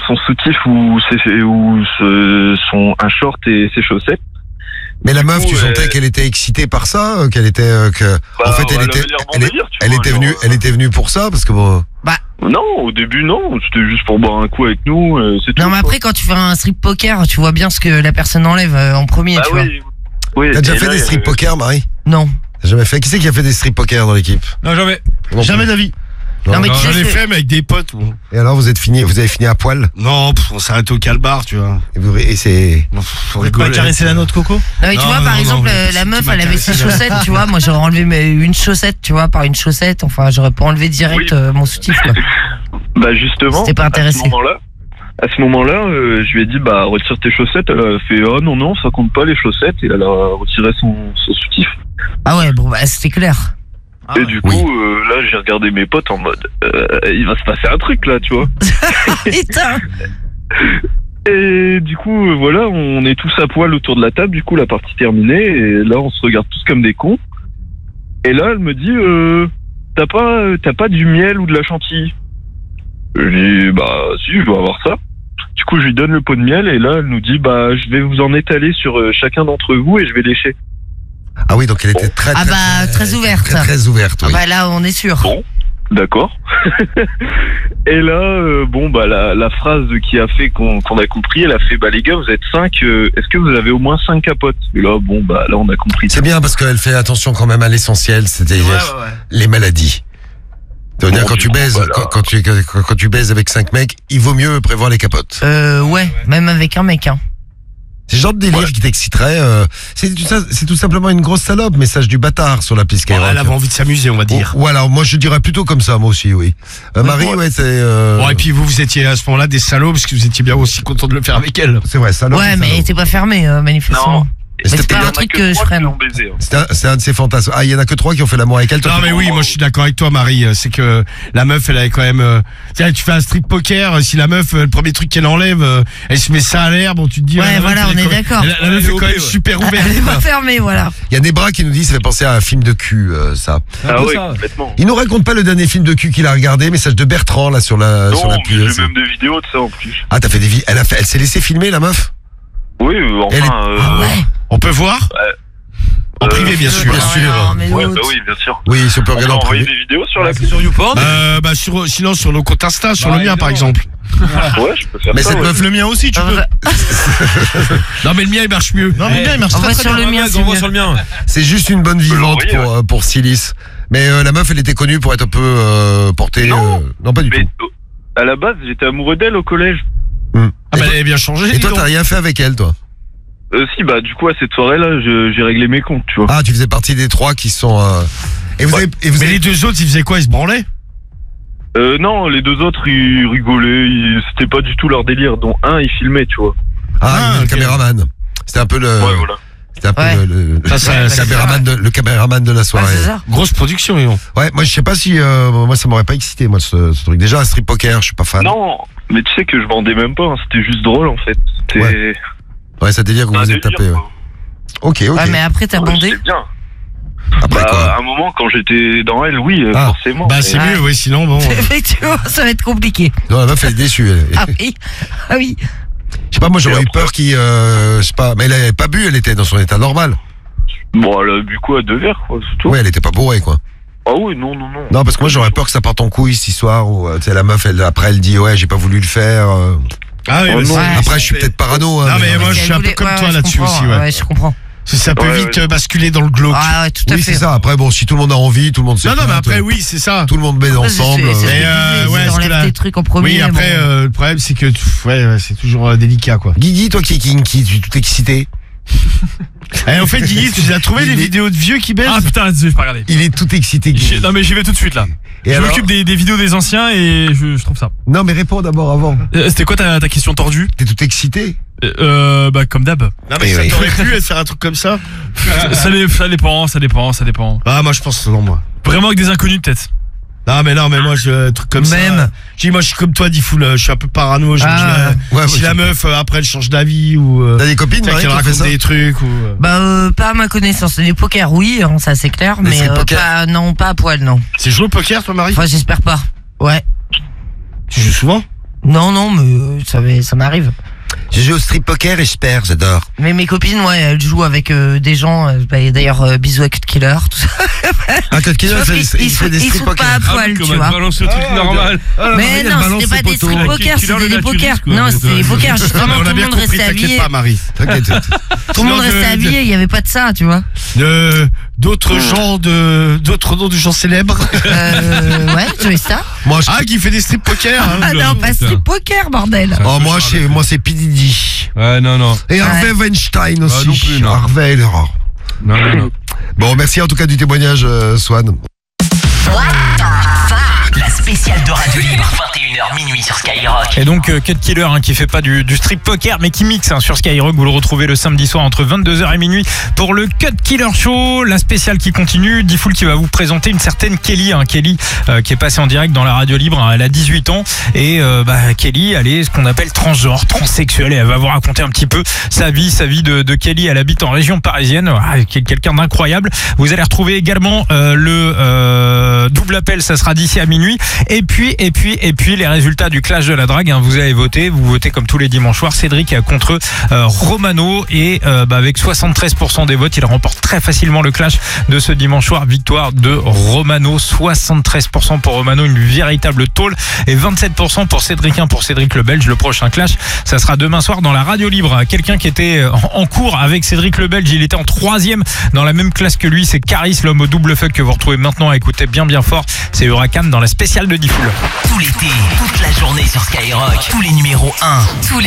son soutif ou un short et ses chaussettes. Mais la meuf, tu sentais qu'elle était excitée par ça, qu'elle était en fait elle était venue pour ça parce que bon. Non, au début non, c'était juste pour boire un coup avec nous, c'est tout. Non, mais après quand tu fais un strip poker, tu vois bien ce que la personne enlève en premier, tu vois. Oui. T'as déjà fait des strip poker, Marie? Non. T'as jamais fait? Qui c'est qui a fait des strip poker dans l'équipe? Non, jamais. Jamais d'avis. Non, mais j'en ai fait, mais avec des potes. Bon. Et alors, vous avez fini à poil? Non, on s'est arrêté au calbar, tu vois. Et c'est... Faut pas caresser la note Coco? Non, mais tu vois, par exemple, la meuf, elle avait ses chaussettes, tu vois. Moi, j'aurais enlevé une chaussette, tu vois, par une chaussette. Enfin, j'aurais pas enlevé direct mon soutif, quoi. Bah, justement. C'était pas intéressé. À ce moment-là, je lui ai dit, bah, retire tes chaussettes. Elle a fait, oh non, ça compte pas les chaussettes. Et elle a retiré son soutif. Ah ouais, bon, bah, c'était clair. Et du coup, là, j'ai regardé mes potes en mode, il va se passer un truc là, tu vois. Putain. Et du coup, voilà, on est tous à poil autour de la table. Du coup, la partie terminée. Et là, on se regarde tous comme des cons. Et là, elle me dit, t'as pas du miel ou de la chantilly? Je dis, bah, si, je dois avoir ça. Du coup, je lui donne le pot de miel. Et là, elle nous dit, bah, je vais vous en étaler sur chacun d'entre vous et je vais lécher. Ah oui, donc elle était très ouverte. Très ouverte, oui. Ah bah là, on est sûr. Bon, d'accord. Et là, la phrase qui a fait qu'on a compris, elle a fait, bah les gars, vous êtes 5, est-ce que vous avez au moins 5 capotes? Et là, là, on a compris. C'est bien parce qu'elle fait attention quand même à l'essentiel, c'est-à-dire les maladies. C'est-à-dire quand tu baises, quand tu baises avec 5 mecs, il vaut mieux prévoir les capotes. Ouais, même avec un mec, hein. C'est le genre de délire qui t'exciterait. C'est tout simplement une grosse salope, message du bâtard sur la piste Skyrock. Elle avait envie de s'amuser, on va dire. Voilà, moi je dirais plutôt comme ça, moi aussi, oui. Marie, c'est... Bon, et puis vous étiez à ce moment-là des salauds, parce que vous étiez bien aussi content de le faire avec elle. C'est vrai, salope. Ouais, mais t'es pas fermé, manifestement. Non. Mais c'est pas un truc que je ferais, non. C'est un de ses fantasmes. Ah, il y en a que 3 qui ont fait l'amour avec elle. Non, mais oui, moi je suis d'accord avec toi, Marie. C'est que la meuf, elle avait quand même. Tiens, tu fais un strip poker, si la meuf, le premier truc qu'elle enlève, elle se met ça à l'air, bon, tu te dis. Ouais, voilà, on est d'accord. La meuf est quand même super ouverte. Elle est pas fermée, voilà. Il y a des bras qui nous disent, ça fait penser à un film de cul, ça. Ah oui, complètement. Il nous raconte pas le dernier film de cul qu'il a regardé, message de Bertrand, là, sur la pub. J'ai même des vidéos de ça en plus. Ah, t'as fait des vidéos. Elle s'est laissée filmer, la meuf? Oui, enfin. On peut voir? En privé, bien sûr. Bien sûr. Oui, bien sûr. Oui, si on peut regarder en privé. Des vidéos sur la sur YouPorn? Sinon sur nos comptes Insta, sur le mien par exemple. Ouais, je peux faire mais ça. cette meuf, le mien aussi, tu peux. Non, mais le mien il marche mieux. Non, mais le mien il marche très sur le mien. On voit sur le mien. C'est juste une bonne vivante pour Silis. Mais la meuf, elle était connue pour être un peu portée. Non, pas du tout. À la base, j'étais amoureux d'elle au collège. Ah bah elle a bien changé. Et toi, t'as rien fait avec elle, toi? Si, bah du coup à cette soirée-là, j'ai réglé mes comptes, tu vois. Ah, tu faisais partie des 3 qui sont. Mais les 2 autres, ils faisaient quoi? Ils se branlaient? Non, les 2 autres, ils rigolaient. C'était pas du tout leur délire. Dont un, il filmait, tu vois. Le caméraman. C'était un peu le. Ouais, voilà. C'était un peu le caméraman de la soirée. C'est ça. Grosse production, Léon. Ouais, moi je sais pas si moi ça m'aurait pas excité, moi ce truc. Déjà un strip poker, je suis pas fan. Non, mais tu sais que je vendais même pas. C'était juste drôle en fait. Ouais, ça délire que vous vous êtes tapé. Ouais. Ok. Ouais, mais après t'as bandé. C'est bien. Après quoi? À un moment quand j'étais dans elle, oui, forcément. Bah c'est mieux, oui, sinon bon. Effectivement, ça va être compliqué. Non, la meuf elle est déçue. Ah oui. Je sais pas, moi j'aurais eu peur qu'il, je sais pas, mais elle avait pas bu, elle était dans son état normal. Bon, elle a bu quoi, 2 verres, quoi, c'est tout. Ouais, elle était pas bourrée, quoi. Ah oui, non. Non, parce que moi j'aurais peur que ça parte en couille cette histoire où, tu sais, la meuf, après elle dit ouais, j'ai pas voulu le faire. Ah oui, non. Après je suis peut-être parano. Non, mais moi je suis un peu comme toi là-dessus aussi, ouais. Ouais, je comprends. Ça peut vite basculer dans le glauque. Ah ouais, tout à fait. Oui, c'est ça. Après, bon, si tout le monde a envie, tout le monde se Non, mais après, oui, c'est ça. Tout le monde baise ensemble. Enlève tes trucs en premier. Oui, après, le problème, c'est que c'est toujours délicat, quoi. Guigui, toi qui es tout excité. En fait, Guigui, tu as trouvé des vidéos de vieux qui baissent? Ah putain, je vais pas regarder. Il est tout excité, Guigui. Non, mais j'y vais tout de suite là. Et je m'occupe des vidéos des anciens et je trouve ça. Non, mais réponds d'abord avant. C'était quoi ta question tordue? T'es tout excité? Bah comme d'hab. Non mais ça t'aurait pu faire un truc comme ça? Ça dépend. Ah moi je pense non moi. Vraiment avec des inconnus peut-être. Non mais moi je un truc comme ça. Moi je suis comme toi Difool, je suis un peu parano, si la meuf après elle change d'avis ou t'as des copines qui racontent des trucs ou Bah pas à ma connaissance, des poker oui, ça c'est clair, mais pas à poil non. C'est joué au poker toi Marie? Enfin j'espère pas. Ouais. Tu joues souvent? Non, mais ça mais ça m'arrive. J'ai joué au strip poker et je perds, j'adore. Mais mes copines, ouais, elles jouent avec des gens. D'ailleurs, bisous à Cut Killer, tout ça. Ah, Cut Killer, il fait des strip poker. Ils sont pas à poil, tu vois. Balance le truc normal. Mais non, c'était pas des strip poker, c'était des pokers. Non, c'était des pokers. Justement, tout le monde restait habillé. T'inquiète pas, Marie. T'inquiète. Tout le monde restait habillé, il y avait pas de ça, tu vois. D'autres noms de gens célèbres. Ouais, tu vois ça. Qui fait des strip poker. Ah non, pas strip poker, bordel. Oh, moi c'est P. Diddy. Ouais, non. Et Harvey Weinstein aussi. Non plus, non. Harvey, Non. Bon, merci en tout cas du témoignage, Swan. La spéciale de Radio Libre, 21h minuit sur Skyrock. Et donc Cut Killer qui fait pas du strip poker mais qui mixe sur Skyrock. Vous le retrouvez le samedi soir entre 22h et minuit pour le Cut Killer Show. La spéciale qui continue, Diffoul qui va vous présenter une certaine Kelly. Kelly qui est passée en direct dans la Radio Libre. Elle a 18 ans et Kelly, elle est ce qu'on appelle transgenre, transsexuelle, et elle va vous raconter un petit peu sa vie de Kelly. Elle habite en région parisienne, quelqu'un d'incroyable. Vous allez retrouver également le double appel, ça sera d'ici à minuit. Et puis les résultats du clash de la drague. Vous avez voté, vous votez comme tous les dimanches soirs. Cédric contre Romano et avec 73% des votes, il remporte très facilement le clash de ce dimanche soir. Victoire de Romano, 73% pour Romano, une véritable tôle, et 27% pour Cédric le Belge. Le prochain clash, ça sera demain soir dans la Radio Libre. Quelqu'un qui était en cours avec Cédric le Belge, il était en 3e dans la même classe que lui, c'est Caris, l'homme au double fuck que vous retrouvez maintenant à écouter bien fort. C'est Huracan dans la spéciale de Diffoul. Tout l'été, toute la journée sur Skyrock, tous les numéros 1, tous les